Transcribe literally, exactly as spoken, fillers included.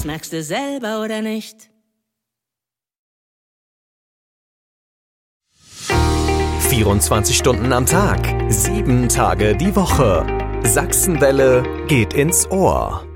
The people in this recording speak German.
Merkst du selber oder nicht? vierundzwanzig Stunden am Tag, sieben Tage die Woche. Sachsenwelle geht ins Ohr.